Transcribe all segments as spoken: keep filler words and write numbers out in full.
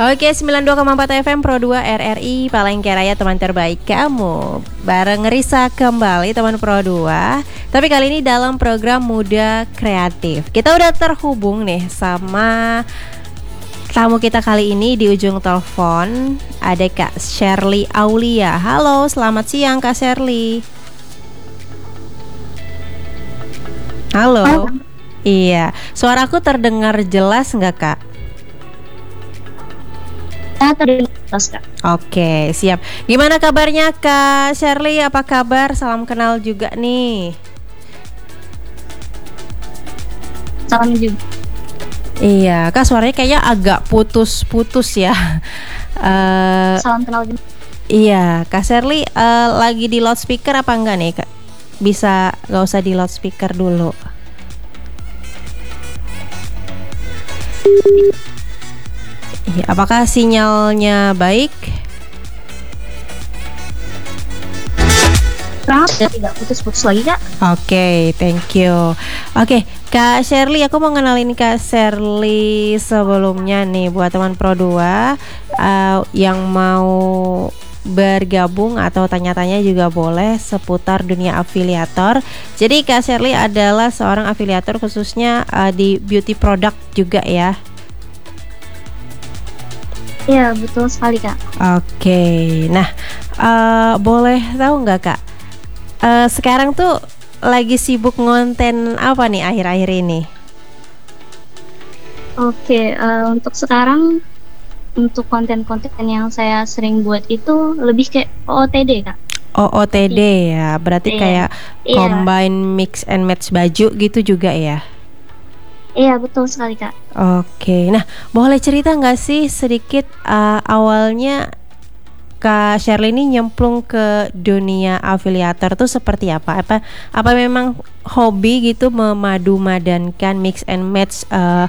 Oke, sembilan puluh dua koma empat F M Pro dua R R I Palengke Raya, teman terbaik kamu. Bareng Risa kembali teman Pro dua. Tapi kali ini dalam program Muda Kreatif. Kita udah terhubung nih sama tamu kita kali ini di ujung telepon. Ada Kak Sherly Aulia. Halo, selamat siang Kak Sherly. Halo. Halo. Iya, suaraku terdengar jelas nggak Kak? Terus, Kak. Oke, siap. Gimana kabarnya Kak Sherly? Apa kabar? Salam kenal juga nih. Salam juga. Iya, Kak suaranya kayaknya agak putus-putus ya. uh, Salam kenal juga. Iya, Kak Sherly uh, lagi di loudspeaker apa enggak nih Kak? Bisa gak usah di loudspeaker dulu. Iya, apakah sinyalnya baik? Tidak putus-putus lagi Kak. Oke, okay, thank you. Oke, okay, Kak Sherly, aku mau kenalin Kak Sherly sebelumnya nih buat teman Pro dua uh, yang mau bergabung atau tanya-tanya juga boleh seputar dunia afiliator. Jadi Kak Sherly adalah seorang afiliator khususnya uh, di beauty product juga ya. Iya, betul sekali Kak. Oke, okay. Nah uh, boleh tahu nggak Kak, uh, sekarang tuh lagi sibuk ngonten apa nih akhir-akhir ini? Oke, okay, uh, untuk sekarang untuk konten-konten yang saya sering buat itu lebih kayak O O T D Kak. O O T D ya, berarti iya. Kayak iya. Combine mix and match baju gitu juga ya? Iya, betul sekali Kak. Oke, nah boleh cerita nggak sih sedikit uh, awalnya Kak Sherly ini nyemplung ke dunia afiliator tuh seperti apa? Apa apa memang hobi gitu memadu-madankan mix and match uh,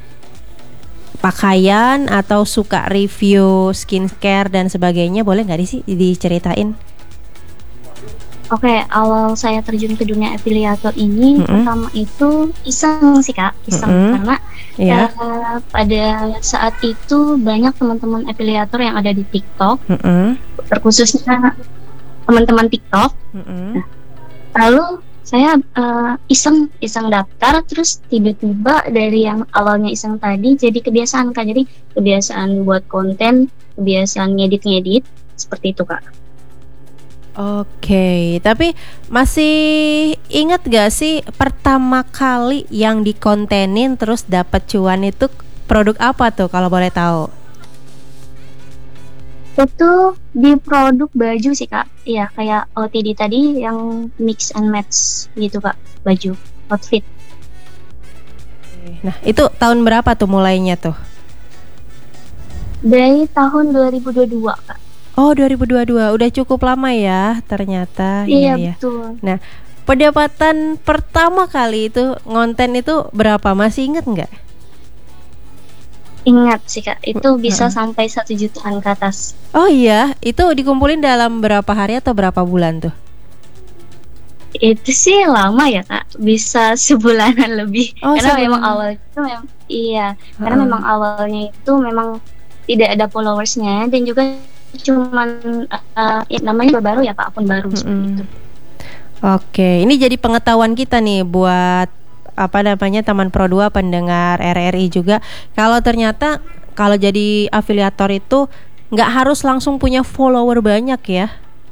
pakaian atau suka review skincare dan sebagainya? Boleh nggak sih diceritain? Oke, okay, awal saya terjun ke dunia afiliator ini mm-hmm. pertama itu iseng sih Kak, iseng mm-hmm. karena yeah. uh, pada saat itu banyak teman-teman afiliator yang ada di TikTok, mm-hmm. terkhususnya teman-teman TikTok. Mm-hmm. Nah, lalu saya uh, iseng iseng daftar, terus tiba-tiba dari yang awalnya iseng tadi jadi kebiasaan Kak, jadi kebiasaan buat konten, kebiasaan ngedit-ngedit seperti itu Kak. Oke, tapi masih ingat gak sih pertama kali yang dikontenin terus dapat cuan itu produk apa tuh kalau boleh tahu? Itu di produk baju sih Kak. Iya, kayak O T D tadi yang mix and match gitu Kak, baju outfit. Nah, itu tahun berapa tuh mulainya tuh? Dari tahun dua ribu dua puluh dua Kak. Oh, dua ribu dua puluh dua, udah cukup lama ya ternyata. Iya, ya, betul. Nah, pendapatan pertama kali itu ngonten itu berapa? Masih inget nggak? Ingat sih Kak, itu bisa hmm. sampai satu jutaan ke atas. Oh iya, itu dikumpulin dalam berapa hari atau berapa bulan tuh? Itu sih lama ya Kak, bisa sebulanan lebih. Oh, karena sebulan. memang awal itu memang iya, hmm. karena memang awalnya itu memang tidak ada followersnya dan juga cuman uh, ya, namanya baru ya Pak, akun baru mm-hmm. seperti itu. Oke, ini jadi pengetahuan kita nih buat apa namanya teman Pro dua pendengar R R I juga. Kalau ternyata kalau jadi afiliator itu nggak harus langsung punya follower banyak ya?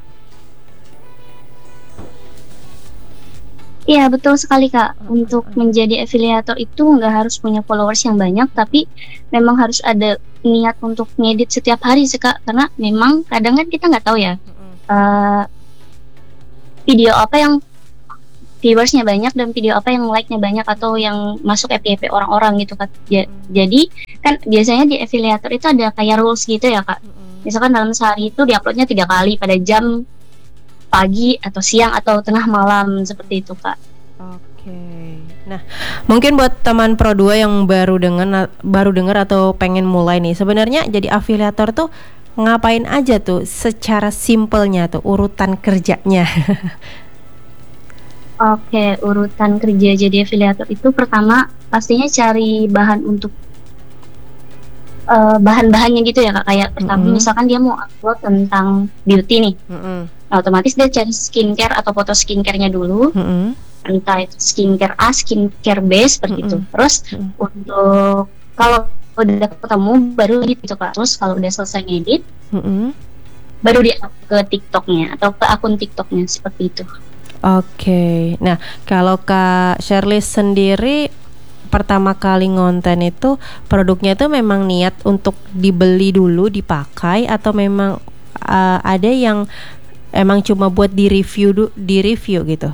Iya, betul sekali Kak. Untuk menjadi afiliator itu nggak harus punya followers yang banyak, tapi memang harus ada niat untuk ngedit setiap hari sih Kak. Karena memang kadang kan kita nggak tahu ya uh, video apa yang viewersnya banyak dan video apa yang like-nya banyak atau yang masuk F Y P orang-orang gitu Kak. Ja- jadi kan biasanya di afiliator itu ada kayak rules gitu ya Kak. Misalkan dalam sehari itu diuploadnya tiga kali pada jam pagi atau siang atau tengah malam seperti itu Kak. Oke. Nah, mungkin buat teman Pro dua yang baru dengar baru dengar atau pengen mulai nih, sebenarnya jadi afiliator tuh ngapain aja tuh secara simpelnya tuh urutan kerjanya? Oke, urutan kerja jadi afiliator itu pertama pastinya cari bahan untuk uh, bahan-bahannya gitu ya Kak. Kayak pertama Mm-mm. misalkan dia mau upload tentang beauty nih, Mm-mm. nah, otomatis dia cari skincare atau foto skincare-nya dulu, Mm-mm. entah itu skincare A, skincare B seperti itu. Mm-mm. Terus Mm-mm. untuk kalau udah ketemu baru edit gitu Kak. Terus kalau udah selesai ngedit Mm-mm. baru di up ke TikToknya atau ke akun TikToknya seperti itu. Oke, nah kalau Kak Shirley sendiri pertama kali ngonten itu produknya itu memang niat untuk dibeli dulu, dipakai, atau memang uh, ada yang emang cuma buat di review du- di review gitu?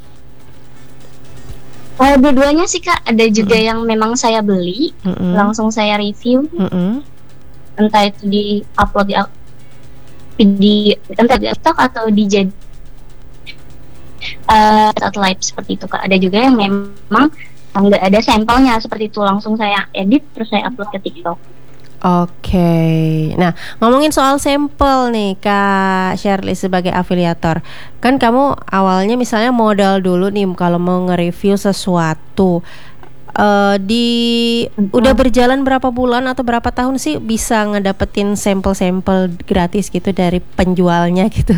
Oh, dua-duanya sih Kak, ada juga Mm-mm. yang memang saya beli, Mm-mm. langsung saya review, Mm-mm. entah itu di upload di, di entah di TikTok atau di jadi uh, live seperti itu Kak. Ada juga yang memang nggak ada sampelnya seperti itu, langsung saya edit terus saya upload ke TikTok. Oke, nah ngomongin soal sampel nih Kak Shirley sebagai afiliator, kan kamu awalnya misalnya modal dulu nih kalau mau nge-review sesuatu, uh, di Mm-hmm. udah berjalan berapa bulan atau berapa tahun sih bisa ngedapetin sampel-sampel gratis gitu dari penjualnya gitu?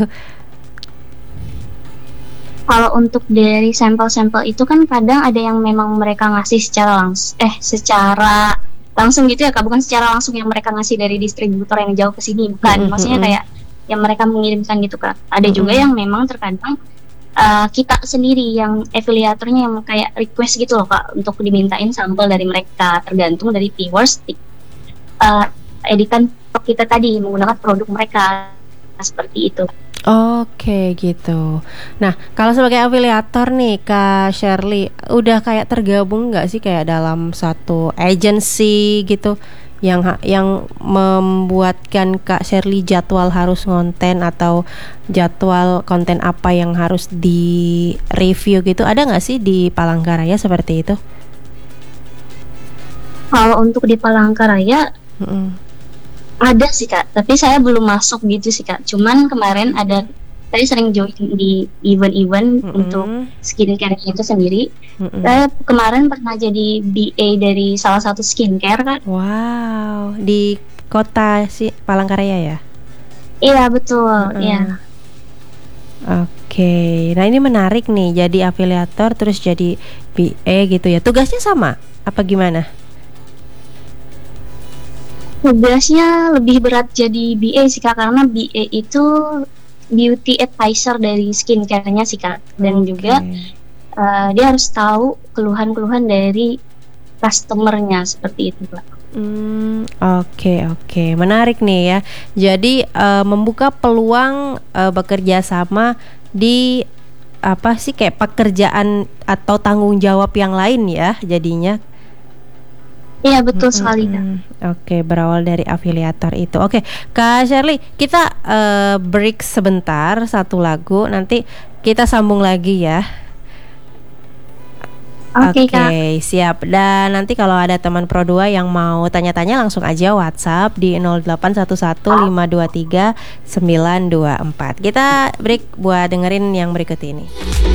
Kalau untuk dari sampel-sampel itu kan kadang ada yang memang mereka ngasih secara langsung, eh secara langsung gitu ya Kak, bukan secara langsung yang mereka ngasih dari distributor yang jauh ke sini, bukan. Mm-mm. Maksudnya kayak yang mereka mengirimkan gitu Kak. Ada Mm-mm. juga yang memang terkadang uh, kita sendiri yang afiliatornya yang kayak request gitu loh Kak untuk dimintain sampel dari mereka, tergantung dari viewers uh, editan kita tadi menggunakan produk mereka seperti itu. Oke gitu. Nah kalau sebagai afiliator nih Kak Shirley, udah kayak tergabung nggak sih kayak dalam satu agency gitu yang ha- yang membuatkan Kak Shirley jadwal harus ngonten atau jadwal konten apa yang harus di review gitu, ada nggak sih di Palangkaraya seperti itu? Kalau untuk di Palangkaraya Mm-mm. ada sih Kak, tapi saya belum masuk gitu sih Kak. Cuman kemarin ada, tadi sering join di event-event Mm-mm. untuk skincare itu sendiri. Mm-mm. Saya kemarin pernah jadi B A dari salah satu skincare Kak. Wow, di kota si Palangkaraya ya? Iya betul, Mm-mm. iya. Oke, nah ini menarik nih, jadi afiliator terus jadi B A gitu ya. Tugasnya sama apa gimana? Tugasnya lebih berat jadi B A sih Kak, karena B A itu beauty advisor dari skincare-nya sih Kak. Dan Oke. juga uh, dia harus tahu keluhan-keluhan dari customer-nya seperti itu Kak. Hmm, oke oke, menarik nih ya. Jadi uh, membuka peluang uh, bekerja sama di apa sih kayak pekerjaan atau tanggung jawab yang lain ya jadinya. Iya betul sekali Kak. Mm-mm. Oke, berawal dari afiliator itu. Oke, Kak Shirley, kita uh, break sebentar satu lagu, nanti kita sambung lagi ya. Oke Oke, Kak. siap. Dan nanti kalau ada teman Pro dua yang mau tanya-tanya langsung aja WhatsApp di nol delapan satu satu lima dua tiga sembilan dua empat. Kita break buat dengerin yang berikut ini.